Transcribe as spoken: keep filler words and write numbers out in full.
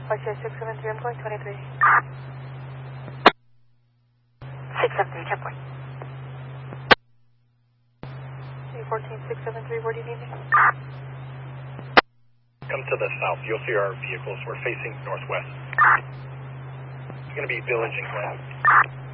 Y C six seven three, I'm going twenty-three. six seven three, checkpoint. A fourteen six seven three, where do you need me? Come to the south. You'll see our vehicles. We're facing northwest. It's going to be Village and Glen.